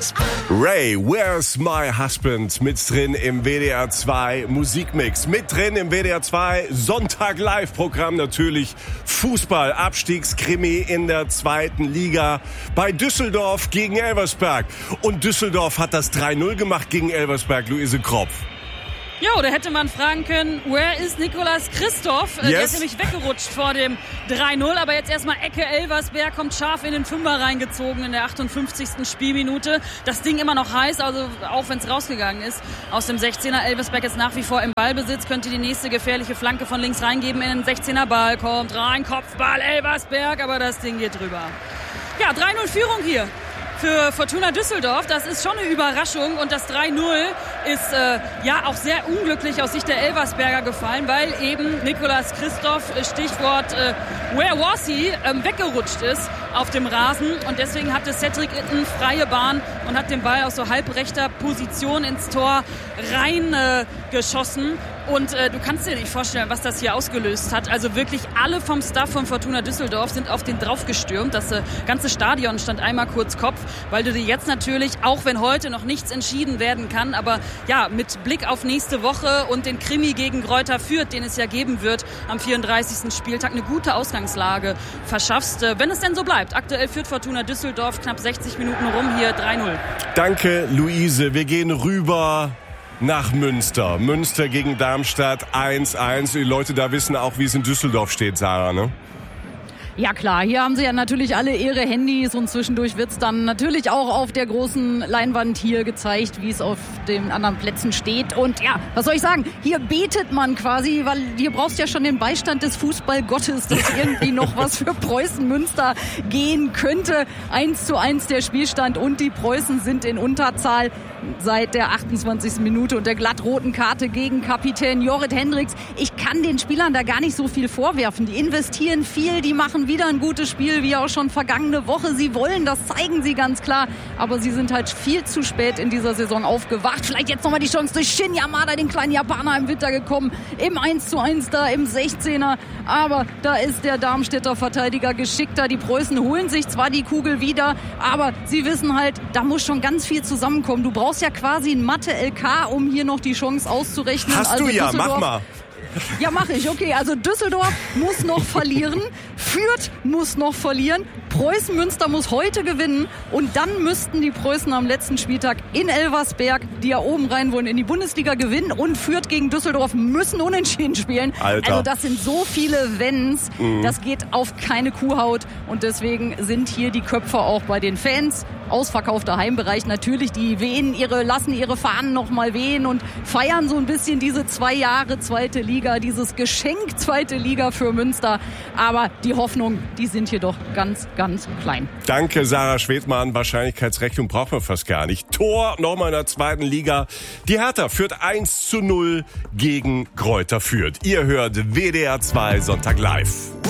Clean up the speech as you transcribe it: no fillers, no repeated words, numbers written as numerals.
Ray, Where's My Husband? Mit drin im WDR 2 Musikmix. Mit drin im WDR 2 Sonntag Live-Programm natürlich. Fußball, Abstiegskrimi in der 2. Liga bei Düsseldorf gegen Elversberg. Und Düsseldorf hat das 3-0 gemacht gegen Elversberg, Luise Kropf. Jo, da hätte man fragen können, where is Nicolas Christoph? Yes. Der ist nämlich weggerutscht vor dem 3-0. Aber jetzt erstmal Ecke Elversberg, kommt scharf in den Fünfer reingezogen in der 58. Spielminute. Das Ding immer noch heiß, also auch wenn es rausgegangen ist. Aus dem 16er Elversberg ist nach wie vor im Ballbesitz. Könnte die nächste gefährliche Flanke von links reingeben in den 16er Ball. Kommt rein, Kopfball Elversberg, aber das Ding geht drüber. Ja, 3-0 Führung hier für Fortuna Düsseldorf. Das ist schon eine Überraschung und das 3-0 ist ja auch sehr unglücklich aus Sicht der Elversberger gefallen, weil eben Nicolas Christoph, Stichwort where was he, weggerutscht ist auf dem Rasen und deswegen hatte Cedric Itten freie Bahn und hat den Ball aus so halbrechter Position ins Tor reingeschossen. Und du kannst dir nicht vorstellen, was das hier ausgelöst hat. Also wirklich alle vom Staff von Fortuna Düsseldorf sind auf den draufgestürmt. Das ganze Stadion stand einmal kurz Kopf, weil du dir jetzt natürlich, auch wenn heute noch nichts entschieden werden kann, aber ja, mit Blick auf nächste Woche und den Krimi gegen Greuther Fürth, den es ja geben wird am 34. Spieltag, eine gute Ausgangslage verschaffst, wenn es denn so bleibt. Aktuell führt Fortuna Düsseldorf knapp 60 Minuten rum, hier 3-0. Danke, Luise. Wir gehen rüber nach Münster. Münster gegen Darmstadt 1-1. Die Leute da wissen auch, wie es in Düsseldorf steht, Sarah, ne? Ja klar, hier haben sie ja natürlich alle ihre Handys und zwischendurch wird's dann natürlich auch auf der großen Leinwand hier gezeigt, wie es auf den anderen Plätzen steht. Und ja, was soll ich sagen, hier betet man quasi, weil hier brauchst du ja schon den Beistand des Fußballgottes, dass irgendwie noch was für Preußen Münster gehen könnte. 1:1 der Spielstand und die Preußen sind in Unterzahl seit der 28. Minute und der glattroten Karte gegen Kapitän Jorrit Hendricks. Ich kann den Spielern da gar nicht so viel vorwerfen. Die investieren viel, die machen wieder ein gutes Spiel, wie auch schon vergangene Woche. Sie wollen, das zeigen sie ganz klar. Aber sie sind halt viel zu spät in dieser Saison aufgewacht. Vielleicht jetzt nochmal die Chance durch Shin Yamada, den kleinen Japaner, im Winter gekommen. Im 1:1 da im 16er. Aber da ist der Darmstädter Verteidiger geschickter. Die Preußen holen sich zwar die Kugel wieder, aber sie wissen halt, da muss schon ganz viel zusammenkommen. Du brauchst ja quasi ein Mathe-LK, um hier noch die Chance auszurechnen. Hast du ja, mach mal. Ja, mache ich. Okay, also Düsseldorf muss noch verlieren, Fürth muss noch verlieren, Preußen Münster muss heute gewinnen und dann müssten die Preußen am letzten Spieltag in Elversberg, die ja oben rein wollen, in die Bundesliga gewinnen und Fürth gegen Düsseldorf müssen unentschieden spielen. Alter. Also das sind so viele Wenns, das geht auf keine Kuhhaut und deswegen sind hier die Köpfe auch bei den Fans. Ausverkaufter Heimbereich natürlich, die lassen ihre Fahnen noch mal wehen und feiern so ein bisschen diese 2 Jahre zweite Liga, dieses Geschenk zweite Liga für Münster. Aber die Hoffnung, die sind hier doch ganz, ganz klein. Danke, Sarah Schwedmann. Wahrscheinlichkeitsrechnung braucht man fast gar nicht. Tor nochmal in der 2. Liga. Die Hertha führt 1:0 gegen Greuther Fürth. Ihr hört WDR 2 Sonntag live.